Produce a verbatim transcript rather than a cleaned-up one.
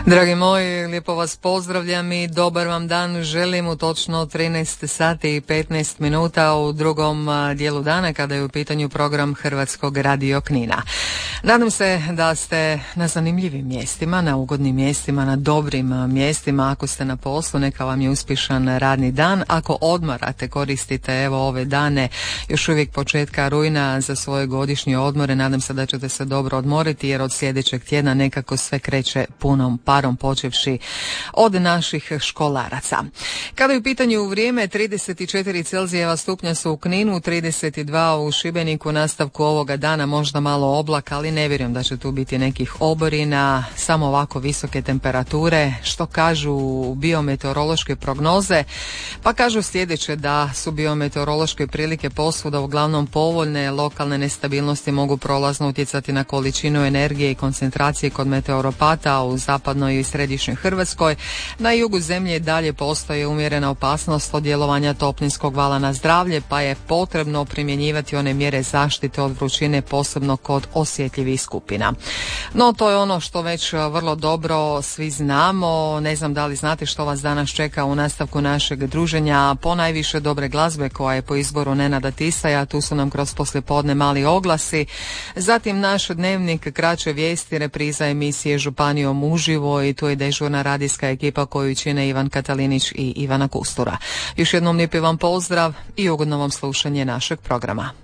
Dragi moji, lijepo vas pozdravljam i dobar vam dan želim u točno trinaest sati i petnaest minuta u drugom dijelu dana kada je u pitanju program Hrvatskog radio Knina. Nadam se da ste na zanimljivim mjestima, na ugodnim mjestima, na dobrim mjestima. Ako ste na poslu, neka vam je uspješan radni dan. Ako odmarate, koristite evo ove dane, još uvijek početka rujna za svoje godišnje odmore. Nadam se da ćete se dobro odmoriti jer od sljedećeg tjedna nekako sve kreće punom parom, počevši od naših školaraca. Kada je u pitanju vrijeme, trideset četiri Celzijeva stupnja su u Kninu, trideset dva u Šibeniku. Nastavku ovoga dana možda malo oblaka, ali ne vjerujem da će tu biti nekih oborina, samo ovako visoke temperature. Što kažu biometeorološke prognoze? Pa kažu sljedeće, da su biometeorološke prilike posvuda uglavnom povoljne, lokalne nestabilnosti mogu prolazno utjecati na količinu energije i koncentracije kod meteoropata u zapadnoj i središnjoj Hrvatskoj. Na jugu zemlje dalje postoji umjerena opasnost od djelovanja toplinskog vala na zdravlje, pa je potrebno primjenjivati one mjere zaštite od vrućine, posebno kod osjetljivih skupina. No, to je ono što već vrlo dobro svi znamo. Ne znam da li znate što vas danas čeka u nastavku našeg druženja. Ponajviše dobre glazbe koja je po izboru Nenada Tisaja, tu su nam kroz poslijepodne mali oglasi, zatim naš dnevnik, kraće vijesti, repriza emisije Županijom uživo i tu je dežurna radijska ekipa koju čine Ivan Katalinić i Ivana Kustura. Još jednom lijepi vam pozdrav i ugodno vam slušanje našeg programa.